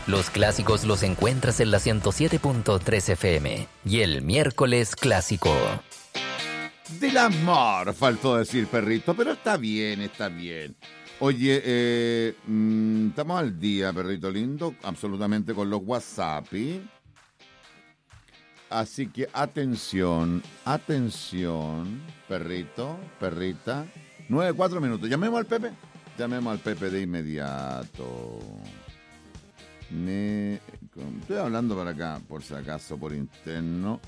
Los clásicos los encuentras en la 107.3 FM y el miércoles clásico. Del amor, faltó decir, perrito, pero está bien, está bien. Oye, estamos al día, perrito lindo, absolutamente con los WhatsApp. Así que atención, perrito, perrita. 9-4 minutos. Llamemos al Pepe de inmediato. Estoy hablando para acá, por si acaso, por interno.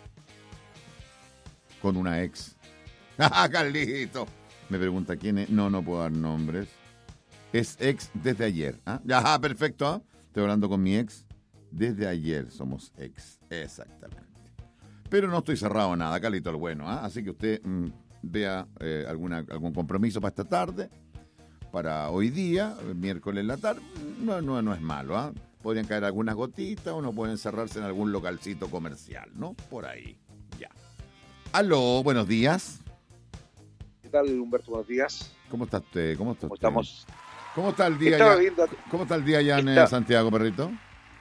Con una ex. ¡Ah, Carlito! Me pregunta quién es. No puedo dar nombres. Es ex desde ayer. Ya, perfecto. Estoy hablando con mi ex. Desde ayer somos ex. Exactamente. Pero no estoy cerrado a nada, Carlito el bueno. Así que usted vea algún compromiso para esta tarde. Para hoy día, miércoles en la tarde. No es malo. Podrían caer algunas gotitas o no pueden encerrarse en algún localcito comercial, ¿no? Por ahí. Ya. Aló, buenos días. ¿Qué tal, Humberto? Buenos días. ¿Cómo está usted? ¿Cómo estamos? ¿Cómo está el día ya? ¿Cómo está el día ya en Santiago, perrito?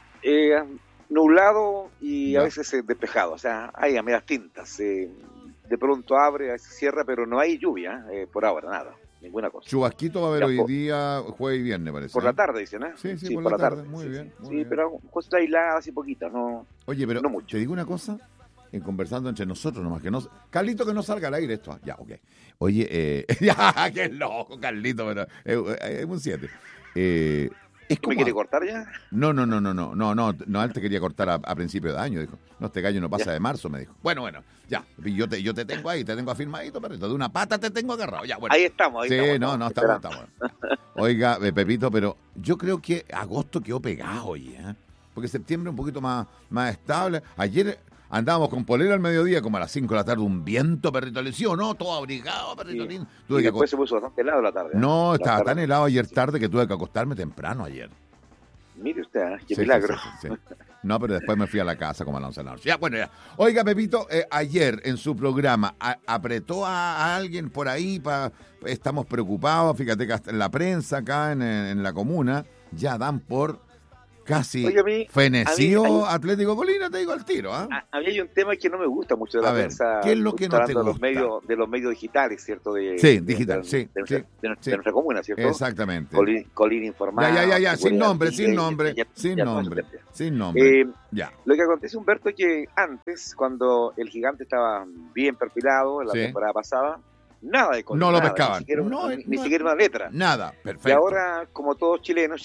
Nublado y a veces despejado. O sea, hay a medias tintas. De pronto abre, a veces cierra, pero no hay lluvia por ahora, nada. Ninguna cosa. Chubasquito va a haber hoy día, jueves y viernes, parece. Por la tarde, dicen, ¿eh? Sí, por la tarde. Muy bien. Pero cosas aisladas y poquitas, no. Oye, pero no mucho. Te digo una cosa, conversando entre nosotros nomás, que no... Carlito, que no salga al aire esto. Ya, ok. Oye, ya, qué loco, Carlito, pero es un 7. ¿Me quiere cortar ya? No, él te quería cortar a principio de año, dijo. No, este gallo no pasa Ya. de marzo, me dijo. Bueno, ya, yo te tengo ahí, te tengo afirmadito, perrito, de una pata te tengo agarrado, ya, bueno. Ahí estamos. Sí, estamos. Oiga, Pepito, pero yo creo que agosto quedó pegado hoy, porque septiembre un poquito más estable. Ayer andábamos con polera al mediodía, como a las 5 de la tarde, un viento, perrito, le decía, no, todo abrigado, perrito lindo. Y después se puso bastante helado la tarde. No, estaba tan helado ayer tarde que tuve que acostarme temprano ayer. Mire usted, qué Sí, milagro. sí. No, pero después me fui a la casa como a las 11 de la noche. Ya, bueno, ya. Oiga, Pepito, ayer en su programa apretó a alguien por ahí, estamos preocupados, fíjate que hasta en la prensa acá en la comuna ya dan por casi fenecido Atlético Colina, te digo al tiro. A mí hay un tema que no me gusta mucho de la prensa. ¿Qué es lo que no te gusta? De los medios digitales, ¿cierto? Digital, sí. De nuestra comuna, ¿cierto? Exactamente. Colina Informada. Ya, sin nombre. Ya. Lo que acontece, Humberto, es que antes, cuando el Gigante estaba bien perfilado en la temporada pasada, nada de Colina. No lo pescaban. Ni siquiera una letra. Nada, perfecto. Y ahora, como todos chilenos,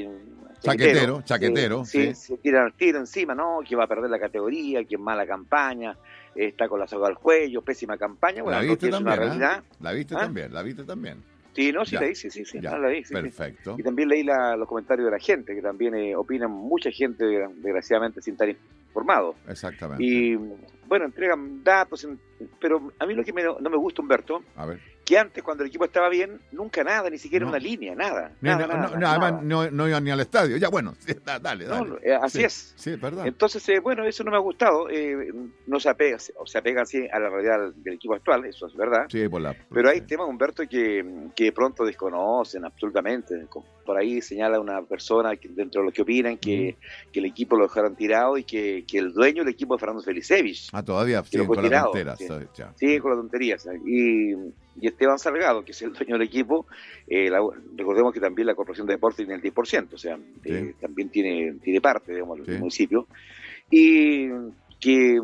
chaquetero. Sí, se tiran el tiro encima, ¿no? Que va a perder la categoría, que es mala campaña, está con la soga al cuello, pésima campaña. Bueno, ¿La viste también? Es una realidad. ¿La viste también? Sí, Ya. la hice, sí. Ya. La hice, Perfecto. Sí. Y también leí los comentarios de la gente, que también opinan mucha gente, desgraciadamente, sin estar informado. Exactamente. Y, bueno, entregan datos, pero a mí lo que no me gusta, Humberto, A ver. que antes, cuando el equipo estaba bien, nunca nada, ni siquiera una línea, nada. Además, no iban ni al estadio. Ya, bueno, dale. Así es. Sí, perdón. Entonces, bueno, eso no me ha gustado. No se apega así a la realidad del equipo actual, eso es verdad. Sí, pero hay temas, Humberto, que de pronto desconocen absolutamente. Por ahí señala una persona dentro de lo que opinan que el equipo lo dejaron tirado y que el dueño del equipo es Fernando Felicevich. Todavía siguen con las tonteras. Sí, con las tonterías. Y Esteban Salgado, que es el dueño del equipo, recordemos que también la Corporación de Deportes tiene el 10%, o sea, también tiene parte, digamos, del municipio, y que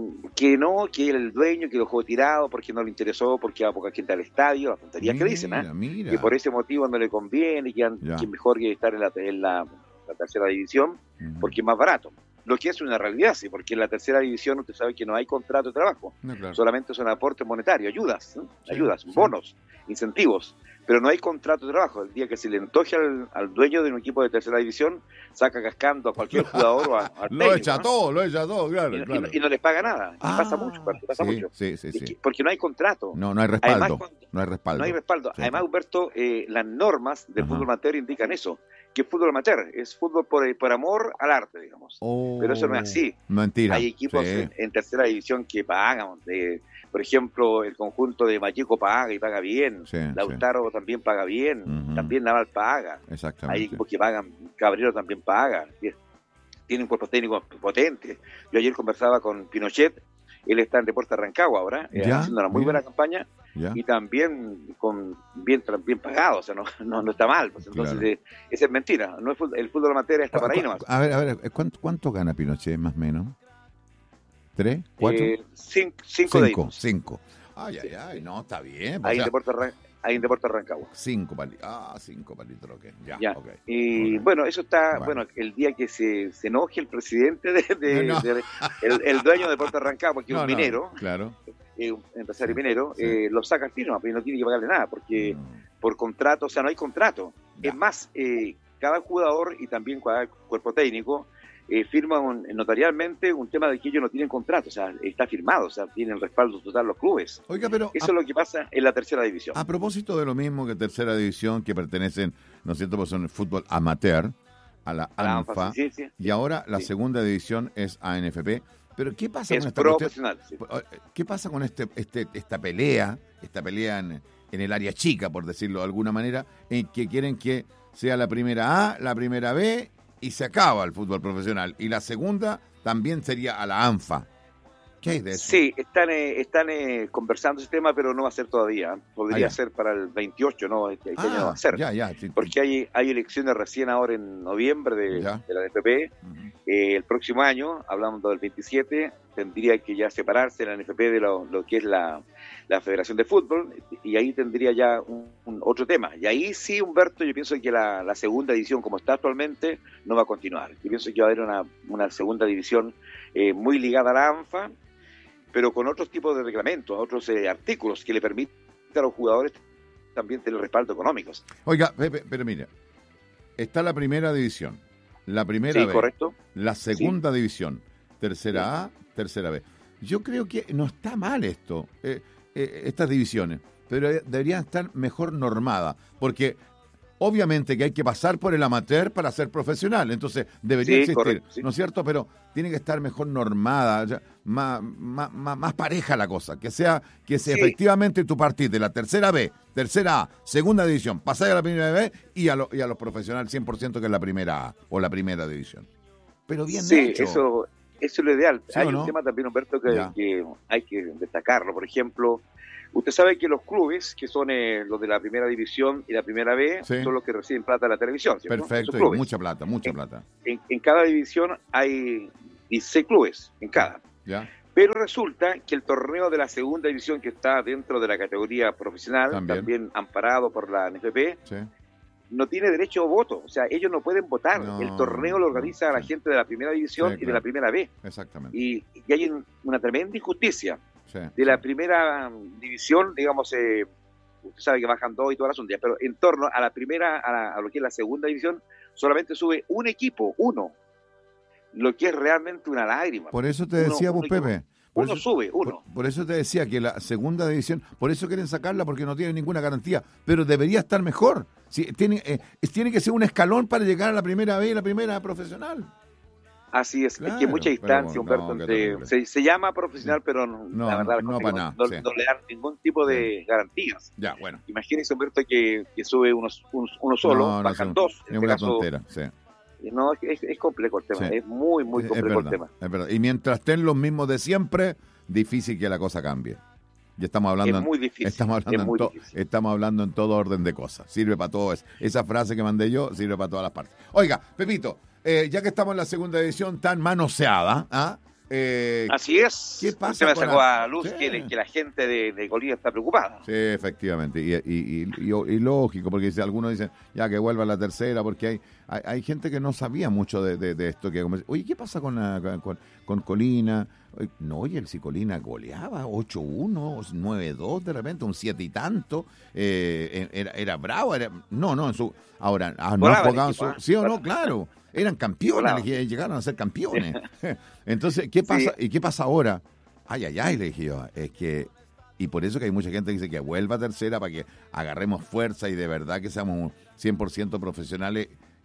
el dueño que lo dejó tirado porque no le interesó, porque va poca gente al estadio, las tonterías que dicen, que por ese motivo no le conviene, que mejor que estar en la tercera división, porque es más barato. Lo que es una realidad, sí, porque en la tercera división usted sabe que no hay contrato de trabajo, solamente son aportes monetarios, ayudas, bonos, incentivos, pero no hay contrato de trabajo. El día que se le antoje al dueño de un equipo de tercera división, saca cascando a cualquier jugador o al lo echa todo, claro. Y no les paga nada. Pasa mucho. Sí. Porque no hay contrato. No hay respaldo. Además, no hay respaldo. Sí. Además, Humberto, las normas del fútbol amateur indican eso, que fútbol amateur es fútbol por amor al arte, digamos. Pero eso no es así. Mentira. Hay equipos en tercera división que pagan. Por ejemplo, el conjunto de Mayeco paga y paga bien. Lautaro también paga bien. También Naval paga. Exactamente. Hay equipos que pagan. Cabrero también paga. tiene un cuerpo técnico potente. Yo ayer conversaba con Pinochet, él está en Deportes Rancagua ahora, haciendo una muy buena campaña, y también bien pagado, o sea, no está mal. Pues, entonces, esa es mentira, no es el fútbol amateur está para ahí nomás. A ver, ¿cuánto gana Pinochet más o menos? ¿3? ¿4? 5. 5. Ay, no, está bien. Ahí en Deportes Rancagua. 5 palitroques. Ya. Okay. Y bueno, eso está, bueno, el día que se enoje el presidente el dueño de Deportes Rancagua, que es un minero, claro, un empresario minero, lo saca al firma, pero no tiene que pagarle nada, porque por contrato, o sea, no hay contrato. Es más, cada jugador y también cada cuerpo técnico firman notarialmente un tema de que ellos no tienen contrato, o sea, está firmado, o sea, tienen respaldo total los clubes. Oiga, pero eso es lo que pasa en la tercera división. A propósito de lo mismo que tercera división, que pertenecen, ¿no es cierto?, pues son el fútbol amateur, a la ANFA, y ahora la segunda división es ANFP. Pero ¿qué pasa con esta profesional? ¿Qué pasa con esta pelea en el área chica, por decirlo de alguna manera, en que quieren que sea la primera A, la primera B, y se acaba el fútbol profesional? Y la segunda también sería a la ANFA. ¿Qué hay de eso? Sí, están conversando ese tema, pero no va a ser todavía. Podría ser para el 28, ¿no? Este año va a ser. Sí. Porque hay elecciones recién ahora en noviembre de la NFP. El próximo año, hablando del 27, tendría que ya separarse la NFP de lo que es la Federación de Fútbol, y ahí tendría ya otro tema. Y ahí sí, Humberto, yo pienso que la segunda división, como está actualmente, no va a continuar. Yo pienso que va a haber una segunda división muy ligada a la ANFA, pero con otros tipos de reglamentos, otros artículos que le permitan a los jugadores también tener respaldo económicos. Oiga, Pepe, pero mira, está la primera división, la primera B, correcto, la segunda división, tercera A, tercera B. Yo creo que no está mal esto, estas divisiones, pero deberían estar mejor normadas, porque obviamente que hay que pasar por el amateur para ser profesional, entonces debería existir, correcto, ¿no es cierto? Pero tiene que estar mejor normada, ya, más pareja la cosa, que sea efectivamente tu partido de la tercera B, tercera A, segunda división, pasar a la primera B y a los profesionales 100% que es la primera A o la primera división. Pero bien hecho. Eso es lo ideal. ¿Sí, hay no? Un tema también, Humberto, que hay que destacarlo. Por ejemplo, usted sabe que los clubes, que son los de la primera división y la primera B, son los que reciben plata de la televisión, ¿cierto? Perfecto, y mucha plata. En cada división hay 16 clubes, en cada. Ya. Pero resulta que el torneo de la segunda división, que está dentro de la categoría profesional, también amparado por la NFP, no tiene derecho a voto. O sea, ellos no pueden votar. El torneo lo organiza la gente de la primera división y de la primera B. Exactamente. Y hay una tremenda injusticia. De la primera división, digamos, usted sabe que bajan 2 y todas las unidades, pero en torno a la primera, a lo que es la segunda división, solamente sube un equipo, uno. Lo que es realmente una lágrima. Por eso te decía vos, Pepe. Sube. Por eso te decía que la segunda división, por eso quieren sacarla, porque no tiene ninguna garantía, pero debería estar mejor. Tiene que ser un escalón para llegar a la primera B y la primera profesional. Así es, claro, es que mucha distancia, Humberto, se llama profesional, pero la verdad no le dan ningún tipo de garantías. Ya, bueno. Imagínense, Humberto, que sube uno solo, bajan 2. Es una tontera, No, es complejo el tema, es muy complejo el tema. Es verdad. Y mientras estén los mismos de siempre, difícil que la cosa cambie. Y estamos hablando, es muy difícil. Estamos hablando en todo orden de cosas. Sirve para todo eso. Esa frase que mandé yo sirve para todas las partes. Oiga, Pepito, ya que estamos en la segunda edición tan manoseada, así es. ¿Qué pasa? Usted me sacó a luz que la gente de Colina está preocupada. Sí, efectivamente. Y lógico, porque algunos dicen, ya que vuelva a la tercera, porque hay gente que no sabía mucho de esto. Oye, ¿qué pasa con Colina? Oye, si Colina goleaba 8-1, 9-2 de repente, un 7 y tanto, era bravo. Ahora, no han jugado ¿sí o no? Claro. Eran campeones, llegaron a ser campeones. Entonces, ¿qué pasa? ¿Y qué pasa ahora? Le dije yo, y por eso que hay mucha gente que dice que vuelva a tercera para que agarremos fuerza y de verdad que seamos 100% profesionales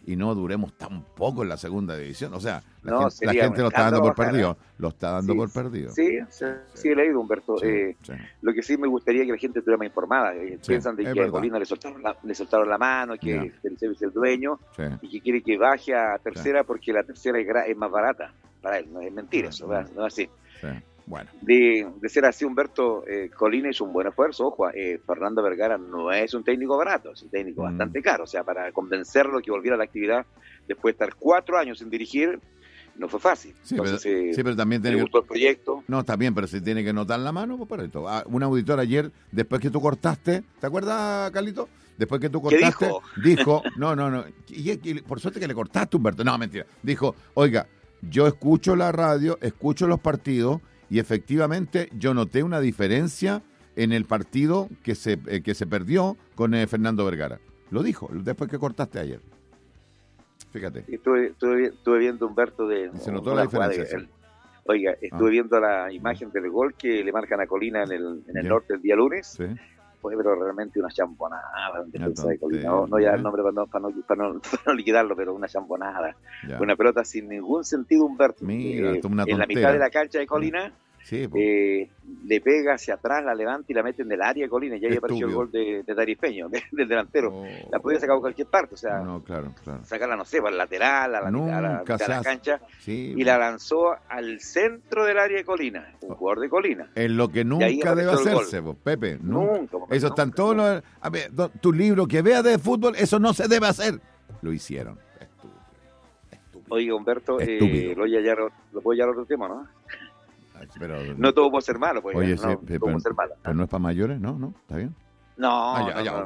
y no duremos tan poco en la segunda división. O sea, la No, gente lo está dando por bajar, perdido. Lo está dando por perdido. Sí, he leído, Humberto. Sí. Lo que sí me gustaría que la gente estuviera más informada. Piensan de que a Colina le soltaron la mano, que Felice es el dueño y que quiere que baje a tercera porque la tercera es más barata para él. No es mentira eso, no es así. Sí. Bueno. De ser así, Humberto, Colina hizo un buen esfuerzo. Ojo, Fernando Vergara no es un técnico barato, es un técnico bastante caro. O sea, para convencerlo que volviera a la actividad después de estar 4 años sin dirigir, no fue fácil. Sí, entonces, pero también le gustó el proyecto. No, está bien, pero se tiene que notar la mano, pues para esto. Un auditor ayer, después que tú cortaste, ¿te acuerdas, Carlito? Después que tú cortaste, dijo, no, y por suerte que le cortaste, Humberto. No, mentira. Dijo, oiga, yo escucho la radio, escucho los partidos, y efectivamente yo noté una diferencia en el partido que se perdió con Fernando Vergara. Lo dijo después que cortaste ayer. Fíjate. Estuve viendo, Humberto, se notó la diferencia. Estuve viendo la imagen del gol que le marcan a Colina en el norte el día lunes. Sí. Fue pero realmente una champonada en defensa de Colina. No ya el nombre para no liquidarlo, pero una champonada. Una pelota sin ningún sentido, Humberto. Mira, en la mitad de la cancha de Colina. Sí, le pega hacia atrás, la levanta y la mete en el área de Colina. Y ahí apareció el gol de Tarispeño, del delantero. La podía sacar a cualquier parte, o sea, claro. sacarla, no sé, para el lateral, a la mitad de la cancha, y la lanzó al centro del área de Colina, un jugador de Colina. En lo que nunca debe hacerse, Pepe. Nunca. Eso está en todos los... A ver, tu libro que veas de fútbol, eso no se debe hacer. Lo hicieron. Estúpido. Oiga, Humberto, lo puedo llevar a otro tema, ¿no? Pero, no todo puede ser malo, pues. Oye, todo puede ser malo. Pero no es para mayores, ¿no? ¿Está bien? No,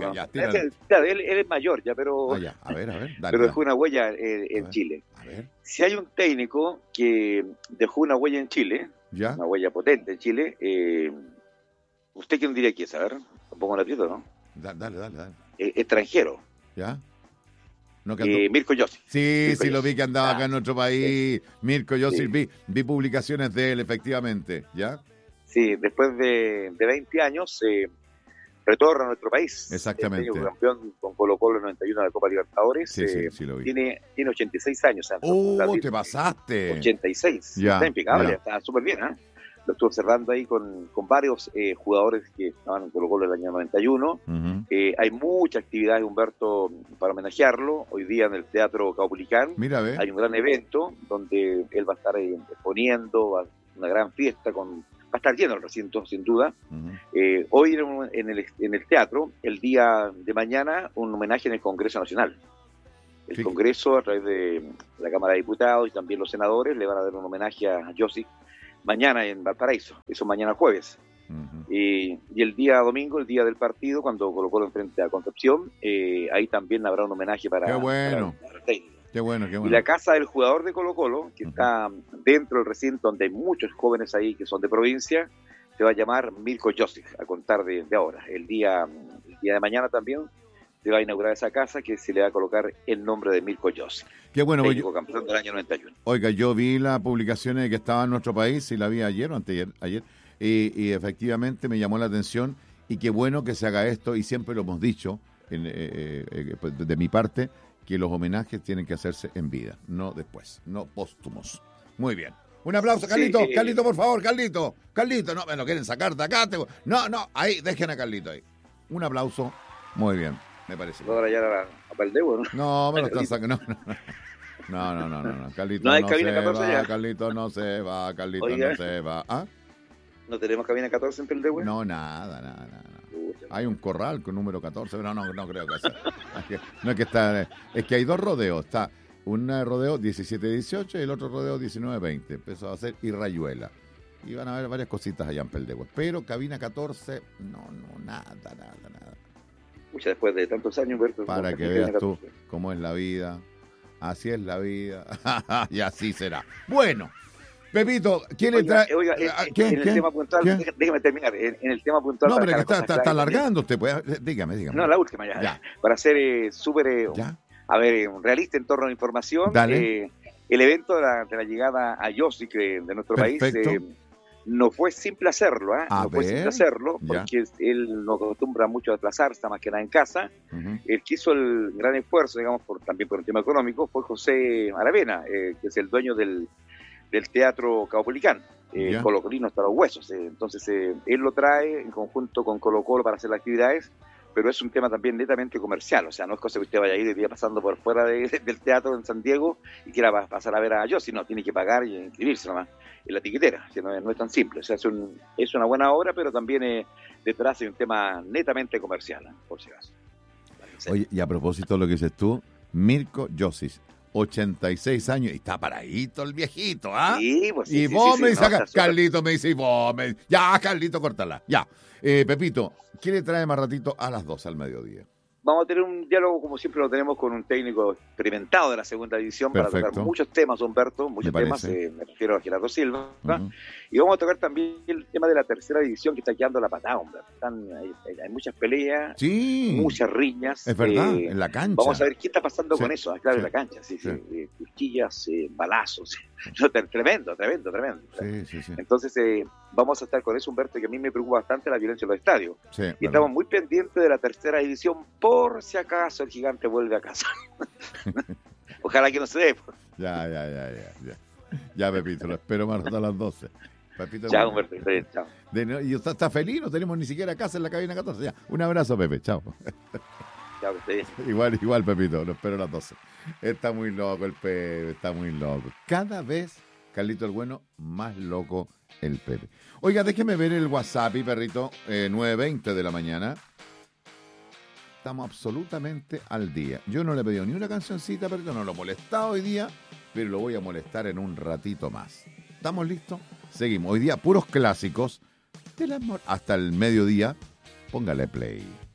él es mayor ya, pero... A ver, dale. Pero dejó una huella en Chile. A ver. Si hay un técnico que dejó una huella en Chile, una huella potente en Chile, ¿usted quién diría que es? A ver, lo pongo en aprieto, ¿no? Dale. Extranjero. ¿Ya? Mirko Josic. Sí, lo vi que andaba acá en nuestro país. Mirko Josic, vi publicaciones de él, efectivamente. ¿Ya? Sí, después de 20 años retorna a nuestro país. Exactamente. Campeón con Colo-Colo en 91 de la Copa Libertadores. Sí, lo vi. Tiene 86 años. Te pasaste. 86. Está impecable, está súper bien, ¿eh? Lo estuve observando ahí con varios jugadores que estaban en Colo-Colo el año 91. Uh-huh. Hay mucha actividad, Humberto, para homenajearlo. Hoy día en el Teatro Caupolicán hay un gran evento donde él va a estar exponiendo, una gran fiesta, va a estar lleno el recinto, sin duda. Uh-huh. Hoy en el teatro, el día de mañana, un homenaje en el Congreso Nacional. El Congreso, a través de la Cámara de Diputados y también los senadores, le van a dar un homenaje a Josic mañana en Valparaíso, eso mañana jueves. Uh-huh. Y el día domingo, el día del partido, cuando Colo-Colo enfrente a Concepción, ahí también habrá un homenaje para el técnico. Qué bueno. Y la casa del jugador de Colo-Colo, que está dentro del recinto donde hay muchos jóvenes ahí que son de provincia, se va a llamar Mirko Josic, a contar de ahora. El día de mañana también se va a inaugurar esa casa que se le va a colocar el nombre de Mirko Josic. Qué bueno. Técnico campeón del año 91. Oiga, yo vi las publicaciones que estaba en nuestro país, y la vi ayer o anteayer, y efectivamente me llamó la atención, y qué bueno que se haga esto, y siempre lo hemos dicho, de mi parte, que los homenajes tienen que hacerse en vida, no después, no póstumos. Muy bien. Un aplauso, Carlito. Carlito, por favor, Carlito. Carlito, no, me lo quieren sacar de acá. No, ahí, dejen a Carlito ahí. Un aplauso. Muy bien, me parece. ¿Puedo rayar a Paldeo, no? No, me lo están sacando. No. Carlito no, hay no cabina se 14 va, ya. Carlito no se va, Carlito Oiga. no se va. ¿Ah? ¿No tenemos cabina 14 en Paldeo? No, nada. Hay un corral con número 14, pero no creo que sea. No es que está, es que hay dos rodeos. Está un rodeo 17-18 y el otro rodeo 19-20. Empezó a hacer y Rayuela. Y van a haber varias cositas allá en Peldehue. Pero cabina 14, nada. Muchas después de tantos años, Humberto. Para que veas tú cómo es la vida. Así es la vida. Y así será. Bueno. Pepito, ¿quién le trae? Oiga, en el tema puntual, déjeme terminar. En el tema puntual. No, pero que está alargando usted. Pues, dígame. No, la última ya. Para ser súper, realista en torno a la información. Dale. El evento de la llegada a Josic de nuestro país No fue simple hacerlo, no fue simple hacerlo, porque él no acostumbra mucho a desplazarse, está más que nada en casa. El que hizo el gran esfuerzo, digamos, también por un tema económico, fue José Aravena, que es el dueño del Teatro Caupolicán, colocolino hasta los huesos. Entonces, él lo trae en conjunto con Colo Colo para hacer las actividades, pero es un tema también netamente comercial, o sea, no es cosa que usted vaya a ir el día pasando por fuera del teatro en San Diego y quiera pasar a ver a Yossi, no, tiene que pagar y inscribirse nomás en la tiquetera, que no es tan simple, o sea, es una buena obra, pero también detrás hay un tema netamente comercial, por si acaso. Oye, y a propósito de lo que dices tú, Mirko Yossis, 86 años, y está paradito el viejito, ¿ah? Sí, pues sí. Y vos me dices, Carlito me dice, y vos me dice, ya, Carlito, córtala, ya. Pepito, ¿qué le trae más ratito a las 12 al mediodía? Vamos a tener un diálogo, como siempre lo tenemos, con un técnico experimentado de la segunda división. Perfecto. Para tocar muchos temas, Humberto, muchos temas, me refiero a Gerardo Silva. Y vamos a tocar también el tema de la tercera división que está quedando la patada, Humberto. Hay muchas peleas, muchas riñas. Es verdad, en la cancha. Vamos a ver qué está pasando con eso, claro, en la cancha. Cuchillas, balazos. Tremendo. Sí. Entonces, vamos a estar con eso, Humberto, que a mí me preocupa bastante la violencia en los estadios. Sí, y estamos muy pendientes de la tercera división por si acaso el Gigante vuelve a casa. Ojalá que no se dé. Ya, Pepito, lo espero más hasta las 12. Pepito, chao, Humberto. Chao. Y usted está feliz, no tenemos ni siquiera casa en la cabina 14. Ya, un abrazo, Pepe, chao. Chao, que esté bien. Igual, Pepito, lo espero a las 12. Está muy loco el Pepe, está muy loco. Cada vez, Carlito el Bueno, más loco el Pepe. Oiga, déjeme ver el WhatsApp, perrito, 9:20 de la mañana. Estamos absolutamente al día. Yo no le he pedido ni una cancioncita, perrito, no lo he molestado hoy día, pero lo voy a molestar en un ratito más. ¿Estamos listos? Seguimos. Hoy día, puros clásicos del amor. Hasta el mediodía, póngale play.